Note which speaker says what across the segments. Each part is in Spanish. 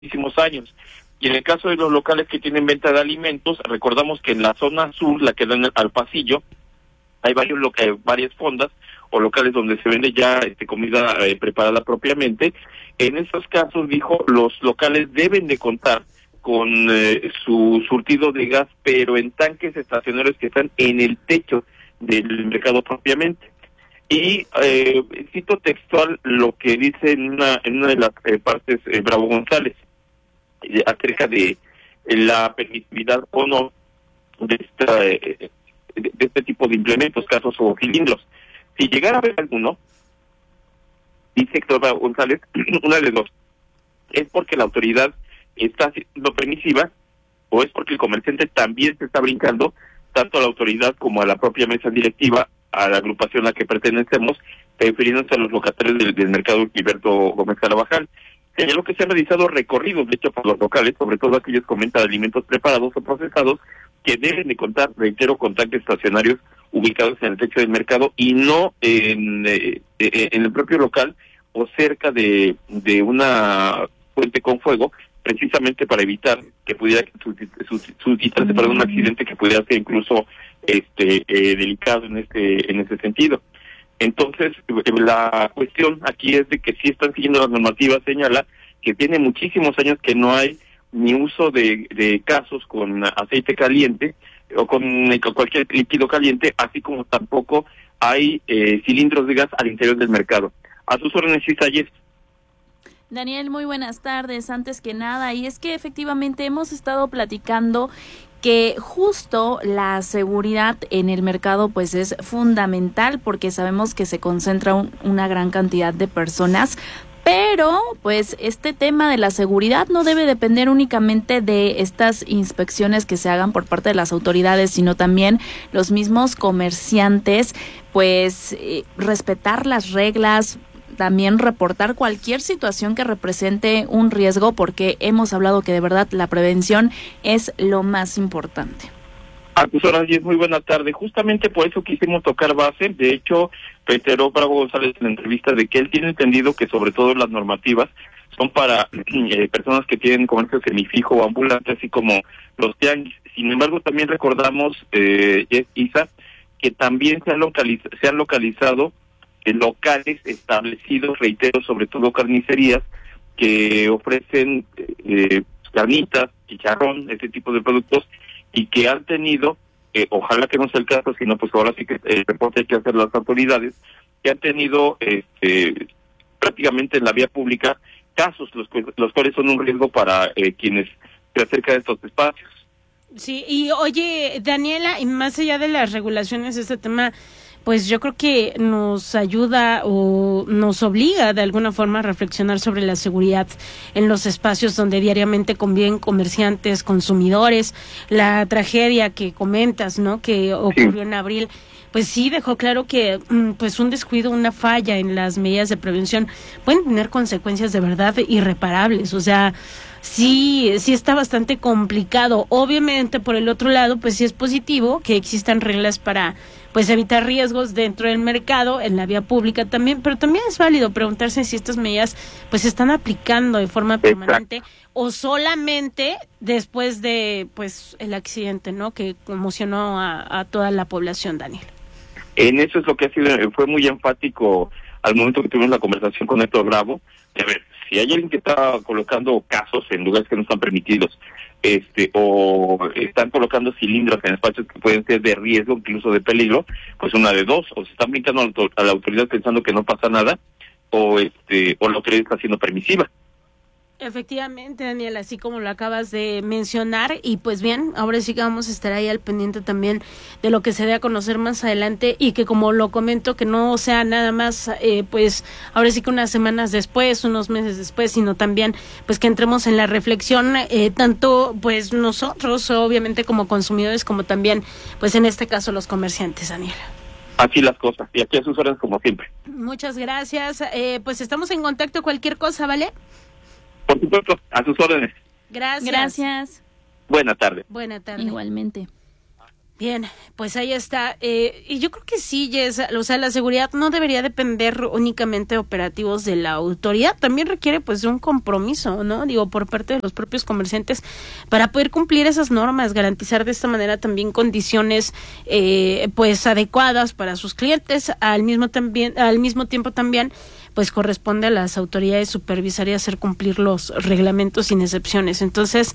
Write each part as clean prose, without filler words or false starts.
Speaker 1: muchísimos años. Y en el caso de los locales que tienen venta de alimentos, recordamos que en la zona sur, la que da al pasillo, hay varias fondas o locales donde se vende ya comida preparada propiamente. En esos casos, dijo, los locales deben de contar con su surtido de gas, pero en tanques estacionarios que están en el techo del mercado propiamente. Y cito textual lo que dice en una de las partes Bravo González acerca de la permisividad o no de este tipo de implementos, casos o cilindros. Si llegara a haber alguno, dice Héctor Bravo González, una de dos, es porque la autoridad está siendo permisiva o es porque el comerciante también se está brincando tanto a la autoridad como a la propia mesa directiva, a la agrupación a la que pertenecemos, refiriéndose a los locatarios del mercado Gilberto Gómez Carabajal. Señaló que se han realizado recorridos, de hecho, por los locales, sobre todo aquellos que comentan alimentos preparados o procesados, que deben de contar, reitero, con tanques estacionarios ubicados en el techo del mercado y no en el propio local o cerca de una fuente con fuego, precisamente para evitar que pudiera suscitarse para un accidente que pudiera ser incluso delicado en ese sentido. Entonces, la cuestión aquí es de que sí están siguiendo las normativas, señala que tiene muchísimos años que no hay ni uso de casos con aceite caliente o con cualquier líquido caliente, así como tampoco hay cilindros de gas al interior del mercado. A sus órdenes, Isaías.
Speaker 2: Daniel, muy buenas tardes. Antes que nada, y es que efectivamente hemos estado platicando que justo la seguridad en el mercado pues es fundamental porque sabemos que se concentra una gran cantidad de personas, pero pues este tema de la seguridad no debe depender únicamente de estas inspecciones que se hagan por parte de las autoridades, sino también los mismos comerciantes, pues respetar las reglas, también reportar cualquier situación que represente un riesgo, porque hemos hablado que de verdad la prevención es lo más importante.
Speaker 1: A tus horas, y es muy buena tarde. Justamente por eso quisimos tocar base. De hecho, reiteró Bravo González en la entrevista de que él tiene entendido que sobre todo las normativas son para personas que tienen comercio semifijo o ambulante, así como los tianguis. Sin embargo, también recordamos, Isa, que también se han localizado locales establecidos, reitero, sobre todo carnicerías, que ofrecen carnitas, chicharrón, ese tipo de productos, y que han tenido, ojalá que no sea el caso, sino pues ahora sí que el reporte hay que hacer las autoridades, que han tenido prácticamente en la vía pública casos los cuales son un riesgo para quienes se acercan a estos espacios.
Speaker 3: Sí, y oye, Daniela, y más allá de las regulaciones, este tema pues yo creo que nos ayuda o nos obliga de alguna forma a reflexionar sobre la seguridad en los espacios donde diariamente conviven comerciantes, consumidores. La tragedia que comentas, ¿no?, que ocurrió en abril, pues sí dejó claro que pues un descuido, una falla en las medidas de prevención pueden tener consecuencias de verdad irreparables. O sea, sí está bastante complicado. Obviamente, por el otro lado, pues sí es positivo que existan reglas para pues evitar riesgos dentro del mercado, en la vía pública también, pero también es válido preguntarse si estas medidas pues se están aplicando de forma permanente o solamente después de pues el accidente, ¿no?, que conmocionó a toda la población, Daniel.
Speaker 1: En eso es lo que fue muy enfático al momento que tuvimos la conversación con Héctor Bravo. A ver, si hay alguien que está colocando casos en lugares que no están permitidos, o están colocando cilindros en espacios que pueden ser de riesgo, incluso de peligro, pues una de dos: o se están brincando a la autoridad pensando que no pasa nada, o la autoridad está siendo permisiva.
Speaker 3: Efectivamente, Daniel, así como lo acabas de mencionar, y pues bien, ahora sí que vamos a estar ahí al pendiente también de lo que se dé a conocer más adelante, y que como lo comento, que no sea nada más, pues ahora sí que unas semanas después, unos meses después, sino también pues que entremos en la reflexión, tanto pues nosotros, obviamente como consumidores, como también pues en este caso los comerciantes, Daniel.
Speaker 1: Así las cosas, y aquí a sus órdenes como siempre.
Speaker 3: Muchas gracias, pues estamos en contacto, cualquier cosa, ¿vale?
Speaker 1: Por supuesto, a sus órdenes.
Speaker 3: Gracias.
Speaker 2: Gracias.
Speaker 1: Buena tarde.
Speaker 3: Buena tarde.
Speaker 2: Igualmente.
Speaker 3: Bien, pues ahí está. Y yo creo que sí, Jess, o sea, la seguridad no debería depender únicamente de operativos de la autoridad, también requiere pues de un compromiso, ¿no? Digo, por parte de los propios comerciantes para poder cumplir esas normas, garantizar de esta manera también condiciones pues adecuadas para sus clientes, al mismo tiempo también pues corresponde a las autoridades supervisar y hacer cumplir los reglamentos sin excepciones. Entonces,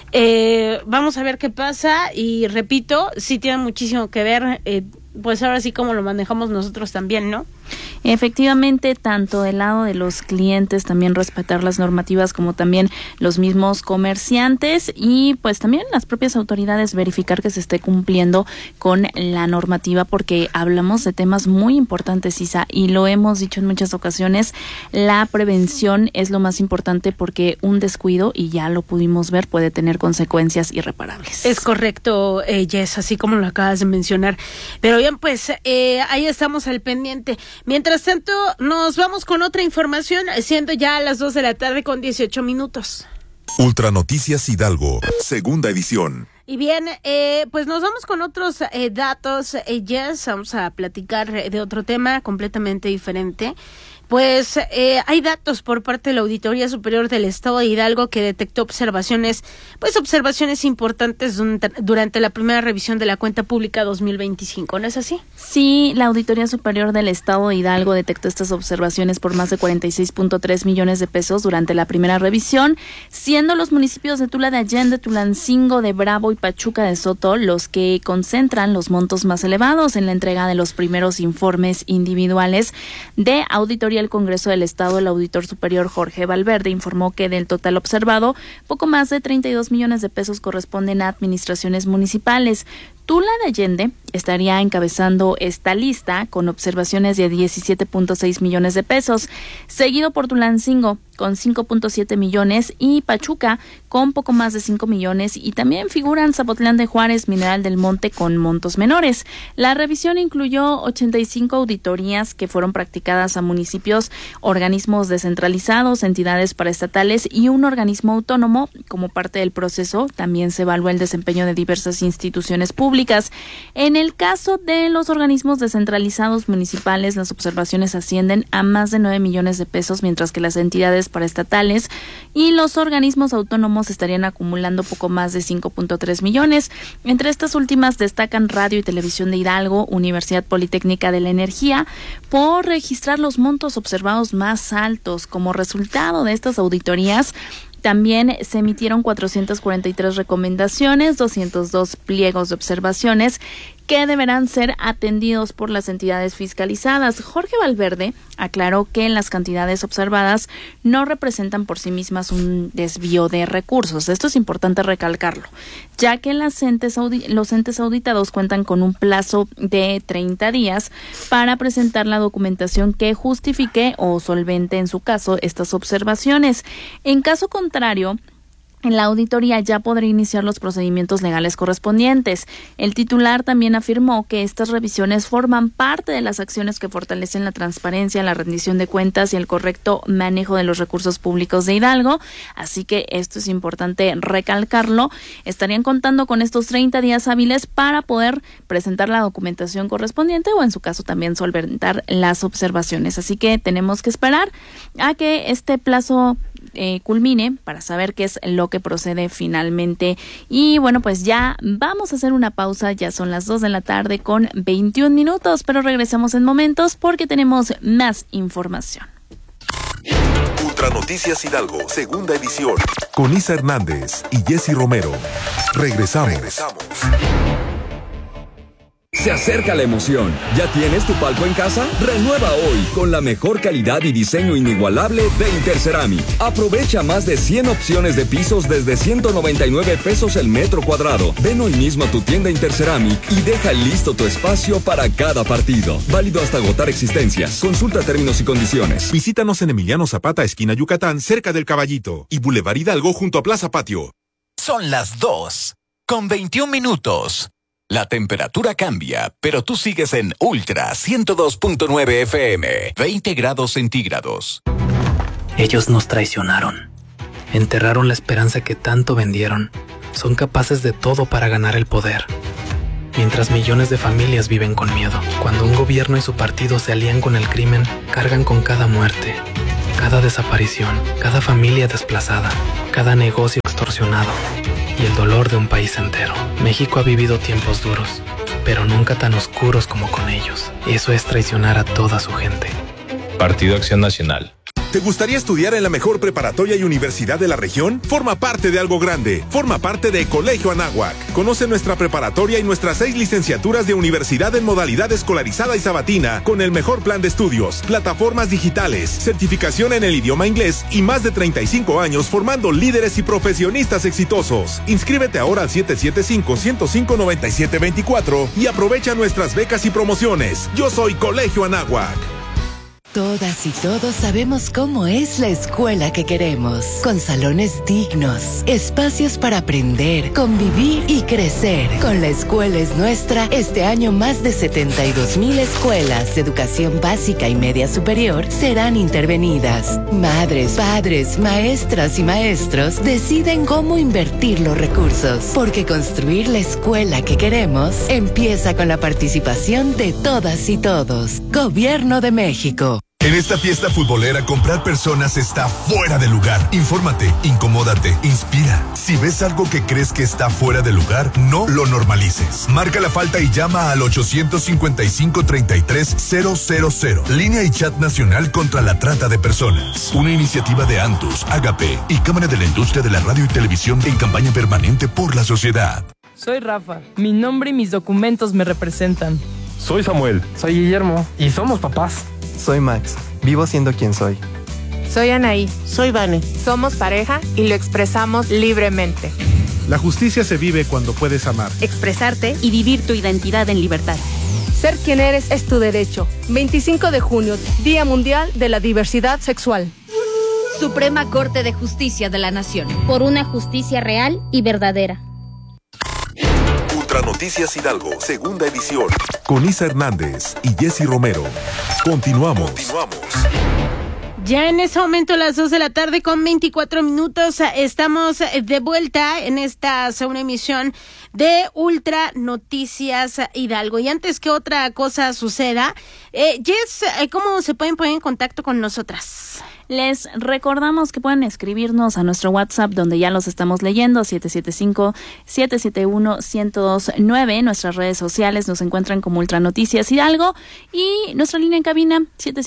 Speaker 3: vamos a ver qué pasa y repito, sí tiene muchísimo que ver, pues ahora sí como lo manejamos nosotros también, ¿no?
Speaker 2: Efectivamente, tanto del lado de los clientes, también respetar las normativas, como también los mismos comerciantes y pues también las propias autoridades verificar que se esté cumpliendo con la normativa, porque hablamos de temas muy importantes, Isa, y lo hemos dicho en muchas ocasiones, la prevención es lo más importante, porque un descuido, y ya lo pudimos ver, puede tener consecuencias irreparables.
Speaker 3: Es correcto, Jess, así como lo acabas de mencionar. Pero bien, pues ahí estamos al pendiente. Mientras tanto, nos vamos con otra información, siendo ya a las 2 de la tarde con 18 minutos.
Speaker 4: Ultra Noticias Hidalgo, segunda edición.
Speaker 3: Y bien, pues nos vamos con otros datos, Jess, vamos a platicar de otro tema completamente diferente. Pues hay datos por parte de la Auditoría Superior del Estado de Hidalgo que detectó observaciones importantes durante la primera revisión de la cuenta pública 2025, ¿no es así?
Speaker 2: Sí, la Auditoría Superior del Estado de Hidalgo detectó estas observaciones por más de 46.3 millones de pesos durante la primera revisión, siendo los municipios de Tula de Allende, Tulancingo de Bravo y Pachuca de Soto los que concentran los montos más elevados en la entrega de los primeros informes individuales de auditoría. El Congreso del Estado, el auditor superior Jorge Valverde informó que del total observado, poco más de 32 millones de pesos corresponden a administraciones municipales. Tula de Allende estaría encabezando esta lista con observaciones de 17.6 millones de pesos, seguido por Tulancingo con 5.7 millones y Pachuca con poco más de 5 millones, y también figuran Zapotlán de Juárez, Mineral del Monte con montos menores. La revisión incluyó 85 auditorías que fueron practicadas a municipios, organismos descentralizados, entidades paraestatales y un organismo autónomo. Como parte del proceso, también se evaluó el desempeño de diversas instituciones públicas. En el caso de los organismos descentralizados municipales, las observaciones ascienden a más de 9 millones de pesos, mientras que las entidades paraestatales y los organismos autónomos estarían acumulando poco más de 5.3 millones. Entre estas últimas destacan Radio y Televisión de Hidalgo, Universidad Politécnica de la Energía, por registrar los montos observados más altos. Como resultado de estas auditorías, también se emitieron 443 recomendaciones, 202 pliegos de observaciones que deberán ser atendidos por las entidades fiscalizadas. Jorge Valverde aclaró que las cantidades observadas no representan por sí mismas un desvío de recursos. Esto es importante recalcarlo, ya que los entes auditados cuentan con un plazo de 30 días para presentar la documentación que justifique o solvente, en su caso, estas observaciones. En caso contrario, la auditoría ya podrá iniciar los procedimientos legales correspondientes. El titular también afirmó que estas revisiones forman parte de las acciones que fortalecen la transparencia, la rendición de cuentas y el correcto manejo de los recursos públicos de Hidalgo. Así que esto es importante recalcarlo. Estarían contando con estos 30 días hábiles para poder presentar la documentación correspondiente o, en su caso, también solventar las observaciones. Así que tenemos que esperar a que este plazo culmine para saber qué es lo que procede finalmente. Y bueno, pues ya vamos a hacer una pausa, ya son las 2 de la tarde con 21 minutos, pero regresamos en momentos porque tenemos más información.
Speaker 4: Ultra Noticias Hidalgo, segunda edición, con Isa Hernández y Jessy Romero. Regresamos.
Speaker 5: Se acerca la emoción. ¿Ya tienes tu palco en casa? Renueva hoy con la mejor calidad y diseño inigualable de Interceramic. Aprovecha más de 100 opciones de pisos desde 199 pesos el metro cuadrado. Ven hoy mismo a tu tienda Interceramic y deja listo tu espacio para cada partido. Válido hasta agotar existencias. Consulta términos y condiciones.
Speaker 4: Visítanos en Emiliano Zapata, esquina Yucatán, cerca del Caballito, y Boulevard Hidalgo junto a Plaza Patio.
Speaker 6: Son las 2 con 21 minutos. La temperatura cambia, pero tú sigues en Ultra 102.9 FM, 20 grados centígrados.
Speaker 7: Ellos nos traicionaron. Enterraron la esperanza que tanto vendieron. Son capaces de todo para ganar el poder. mientras millones de familias viven con miedo. Cuando un gobierno y su partido se alían con el crimen, cargan con cada muerte, cada desaparición, cada familia desplazada, cada negocio extorsionado y el dolor de un país entero. México ha vivido tiempos duros, pero nunca tan oscuros como con ellos. Eso es traicionar a toda su gente.
Speaker 8: Partido Acción Nacional.
Speaker 4: ¿Te gustaría estudiar en la mejor preparatoria y universidad de la región? Forma parte de algo grande. Forma parte de Colegio Anáhuac. Conoce nuestra preparatoria y nuestras 6 licenciaturas de universidad en modalidad escolarizada y sabatina, con el mejor plan de estudios, plataformas digitales, certificación en el idioma inglés y más de 35 años formando líderes y profesionistas exitosos. Inscríbete ahora al 775-105-9724 y aprovecha nuestras becas y promociones. Yo soy Colegio Anáhuac.
Speaker 9: Todas y todos sabemos cómo es la escuela que queremos, con salones dignos, espacios para aprender, convivir y crecer. Con La Escuela es Nuestra, este año más de 72,000 escuelas de educación básica y media superior serán intervenidas. Madres, padres, maestras y maestros deciden cómo invertir los recursos, porque construir la escuela que queremos empieza con la participación de todas y todos. Gobierno de México.
Speaker 10: En esta fiesta futbolera, comprar personas está fuera de lugar. Infórmate, incomódate, inspira. Si ves algo que crees que está fuera de lugar, no lo normalices. Marca la falta y llama al 855-33-000. Línea y chat nacional contra la trata de personas. Una iniciativa de Antus, Agape y Cámara de la Industria de la Radio y Televisión en campaña permanente por la sociedad.
Speaker 11: Soy Rafa. Mi nombre y mis documentos me representan.
Speaker 12: Soy Samuel.
Speaker 13: Soy Guillermo. Y somos papás.
Speaker 14: Soy Max, vivo siendo quien soy.
Speaker 15: Soy Anaí.
Speaker 16: Soy Vane.
Speaker 15: Somos pareja y lo expresamos libremente.
Speaker 17: La justicia se vive cuando puedes amar,
Speaker 18: expresarte y vivir tu identidad en libertad.
Speaker 19: Ser quien eres es tu derecho. 25 de junio, Día Mundial de la Diversidad Sexual.
Speaker 20: Suprema Corte de Justicia de la Nación.
Speaker 21: Por una justicia real y verdadera.
Speaker 4: Noticias Hidalgo, segunda edición, con Isa Hernández y Jessy Romero. Continuamos.
Speaker 3: Ya en ese momento, las 2 de la tarde con 24 minutos, estamos de vuelta en esta segunda emisión de Ultra Noticias Hidalgo. Y antes que otra cosa suceda, Jess, ¿cómo se pueden poner en contacto con nosotras?
Speaker 2: Les recordamos que pueden escribirnos a nuestro WhatsApp, donde ya los estamos leyendo, 775-771-1029. Nuestras redes sociales nos encuentran como Ultra Noticias Hidalgo y nuestra línea en cabina,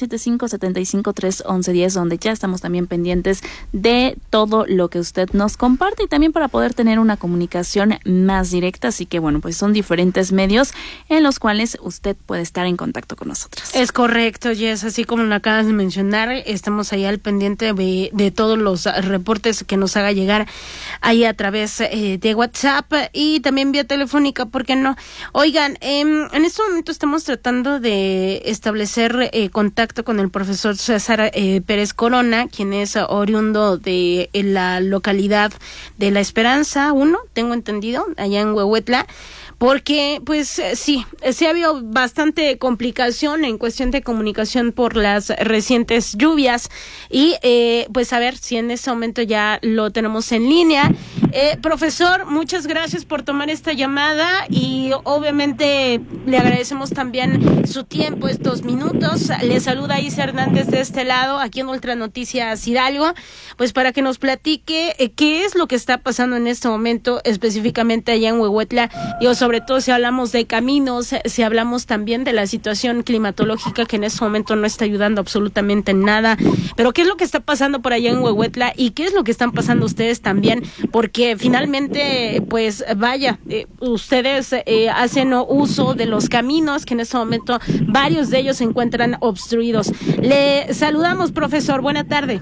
Speaker 2: 775-753-1110, donde ya estamos también pendientes de todo lo que usted nos comparte y también para poder tener una comunicación más directa. Así que bueno, pues son diferentes medios en los cuales usted puede estar en contacto con nosotros.
Speaker 3: Es correcto, Jess, así como lo acabas de mencionar, estamos ahí al pendiente de todos los reportes que nos haga llegar ahí a través de WhatsApp y también vía telefónica, ¿por qué no? Oigan, en este momento estamos tratando de establecer contacto con el profesor César Pérez Corona, quien es oriundo de la localidad de La Esperanza 1, tengo entendido, allá en Huehuetla, porque pues sí ha habido bastante complicación en cuestión de comunicación por las recientes lluvias y pues a ver si en este momento ya lo tenemos en línea. Profesor, muchas gracias por tomar esta llamada y obviamente le agradecemos también su tiempo, estos minutos. Le saluda Isa Hernández de este lado, aquí en Ultra Noticias Hidalgo, pues para que nos platique qué es lo que está pasando en este momento específicamente allá en Huehuetla y sobre todo si hablamos de caminos, si hablamos también de la situación climatológica que en este momento no está ayudando absolutamente en nada, pero qué es lo que está pasando por allá en Huehuetla y qué es lo que están pasando ustedes también, porque finalmente pues vaya, ustedes hacen uso de los caminos que en este momento varios de ellos se encuentran obstruidos. Le saludamos, profesor, buena tarde.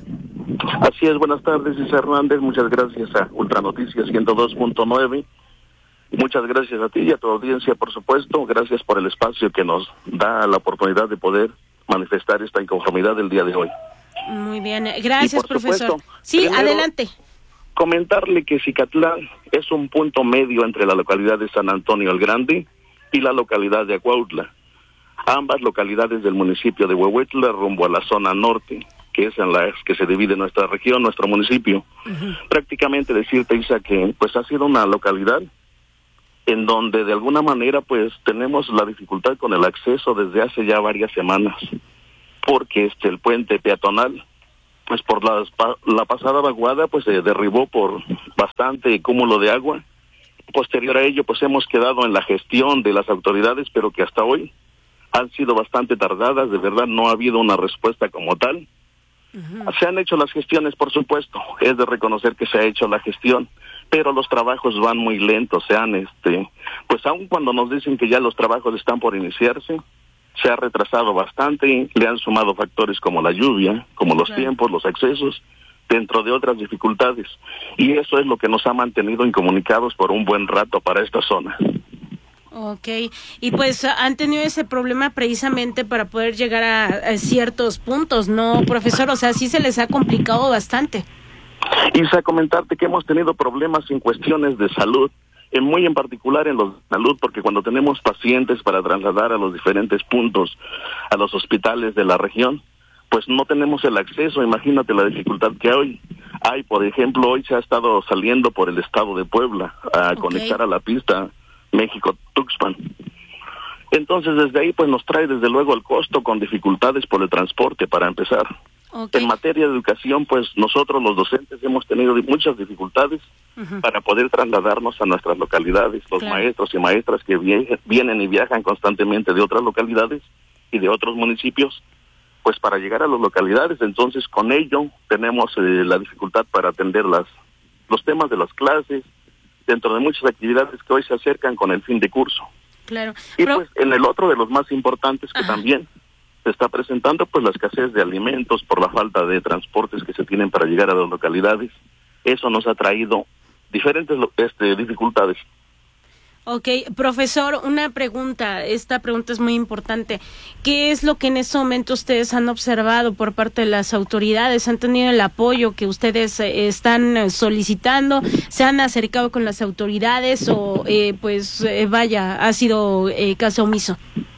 Speaker 1: Así es, buenas tardes, Isa Hernández, muchas gracias a Ultra Noticias 102.9. Muchas gracias a ti y a tu audiencia, por supuesto. Gracias por el espacio que nos da la oportunidad de poder manifestar esta inconformidad del día de hoy.
Speaker 3: Muy bien, gracias, profesor.
Speaker 1: Supuesto,
Speaker 3: sí,
Speaker 1: primero,
Speaker 3: adelante.
Speaker 1: Comentarle que Cicatlán es un punto medio entre la localidad de San Antonio el Grande y la localidad de Acuautla. Ambas localidades del municipio de Huehuetla rumbo a la zona norte, que es en la que se divide nuestra región, nuestro municipio. Prácticamente decirte, Isa, que pues ha sido una localidad
Speaker 12: en donde de alguna manera pues tenemos la dificultad con el acceso desde hace ya varias semanas, porque el puente peatonal, pues por la pasada vaguada pues se derribó por bastante cúmulo de agua. Posterior a ello pues hemos quedado en la gestión de las autoridades, pero que hasta hoy han sido bastante tardadas, de verdad no ha habido una respuesta como tal. Se han hecho las gestiones, por supuesto, es de reconocer que se ha hecho la gestión, pero los trabajos van muy lentos, pues aun cuando nos dicen que ya los trabajos están por iniciarse, se ha retrasado bastante, le han sumado factores como la lluvia, como los tiempos, los accesos, dentro de otras dificultades, y eso es lo que nos ha mantenido incomunicados por un buen rato para esta zona.
Speaker 3: Okay, y pues han tenido ese problema precisamente para poder llegar a ciertos puntos, ¿no, profesor? O sea, sí se les ha complicado bastante.
Speaker 12: Isa, comentarte que hemos tenido problemas en cuestiones de salud, muy en particular en los de salud, porque cuando tenemos pacientes para trasladar a los diferentes puntos, a los hospitales de la región, pues no tenemos el acceso. Imagínate la dificultad que hay. Por ejemplo, hoy se ha estado saliendo por el estado de Puebla a conectar a la pista México-Tuxpan. Entonces desde ahí pues nos trae desde luego el costo con dificultades por el transporte para empezar. En materia de educación pues nosotros los docentes hemos tenido muchas dificultades para poder trasladarnos a nuestras localidades, los maestros y maestras que vienen y viajan constantemente de otras localidades y de otros municipios, pues para llegar a las localidades. Entonces con ello tenemos la dificultad para atender los temas de las clases, dentro de muchas actividades que hoy se acercan con el fin de curso.
Speaker 3: Claro.
Speaker 12: Y pues en el otro de los más importantes que también se está presentando, pues la escasez de alimentos por la falta de transportes que se tienen para llegar a las localidades. Eso nos ha traído diferentes dificultades.
Speaker 3: Okay, profesor, una pregunta, esta pregunta es muy importante. ¿Qué es lo que en este momento ustedes han observado por parte de las autoridades? ¿Han tenido el apoyo que ustedes están solicitando? ¿Se han acercado con las autoridades o ha sido caso omiso?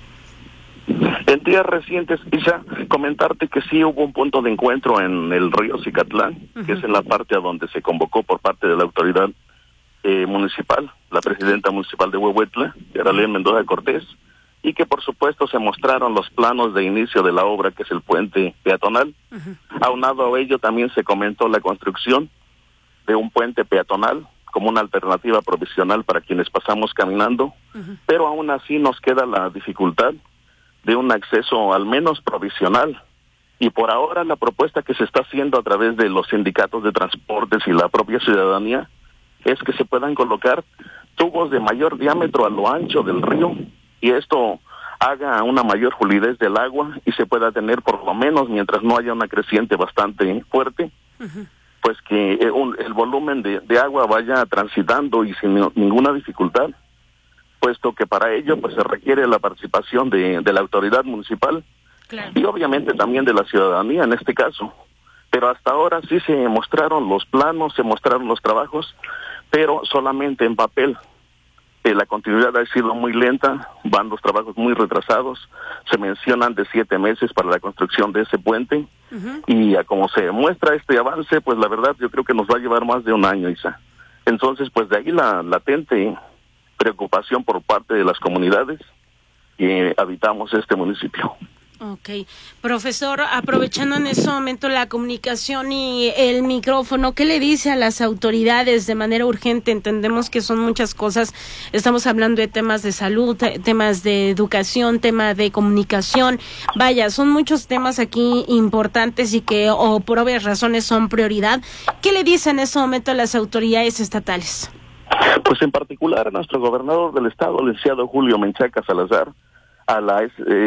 Speaker 12: En días recientes, Isa, comentarte que sí hubo un punto de encuentro en el río Cicatlán, que es en la parte a donde se convocó por parte de la autoridad municipal, la presidenta municipal de Huehuetla, Yaralén Mendoza Cortés, y que por supuesto se mostraron los planos de inicio de la obra, que es el puente peatonal. Aunado a ello también se comentó la construcción de un puente peatonal como una alternativa provisional para quienes pasamos caminando, pero aún así nos queda la dificultad de un acceso al menos provisional. Y por ahora la propuesta que se está haciendo a través de los sindicatos de transportes y la propia ciudadanía es que se puedan colocar tubos de mayor diámetro a lo ancho del río, y esto haga una mayor fluidez del agua y se pueda tener, por lo menos mientras no haya una creciente bastante fuerte, pues que el volumen de agua vaya transitando y sin ninguna dificultad, puesto que para ello pues se requiere la participación de la autoridad municipal y obviamente también de la ciudadanía en este caso. Pero hasta ahora sí se mostraron los planos, se mostraron los trabajos, pero solamente en papel. La continuidad ha sido muy lenta, van los trabajos muy retrasados, se mencionan de 7 meses para la construcción de ese puente, y a como se muestra este avance, pues la verdad yo creo que nos va a llevar más de un año, Isa. Entonces, pues de ahí la latente preocupación por parte de las comunidades que habitamos este municipio.
Speaker 3: Okay. Profesor, aprovechando en ese momento la comunicación y el micrófono, ¿qué le dice a las autoridades de manera urgente? Entendemos que son muchas cosas, estamos hablando de temas de salud, temas de educación, tema de comunicación, vaya, son muchos temas aquí importantes y que por obvias razones son prioridad. ¿Qué le dice en ese momento a las autoridades estatales?
Speaker 12: Pues en particular a nuestro gobernador del estado, el licenciado Julio Menchaca Salazar, a la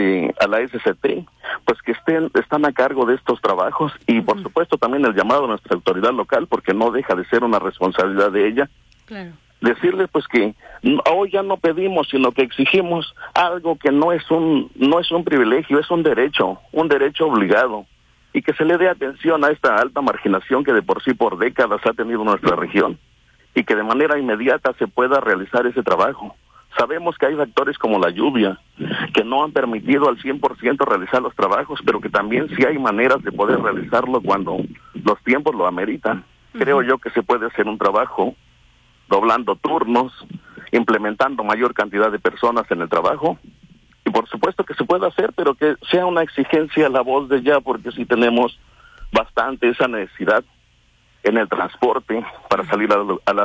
Speaker 12: SCT, pues que están a cargo de estos trabajos, y por supuesto también el llamado a nuestra autoridad local, porque no deja de ser una responsabilidad de ella. Claro. Decirle pues que hoy ya no pedimos, sino que exigimos algo que no es un privilegio, es un derecho obligado, y que se le dé atención a esta alta marginación que de por sí por décadas ha tenido nuestra región, y que de manera inmediata se pueda realizar ese trabajo. Sabemos que hay factores como la lluvia, que no han permitido al 100% realizar los trabajos, pero que también sí hay maneras de poder realizarlo cuando los tiempos lo ameritan. Creo yo que se puede hacer un trabajo doblando turnos, implementando mayor cantidad de personas en el trabajo. Y por supuesto que se puede hacer, pero que sea una exigencia la voz de ya, porque sí tenemos bastante esa necesidad en el transporte para salir a la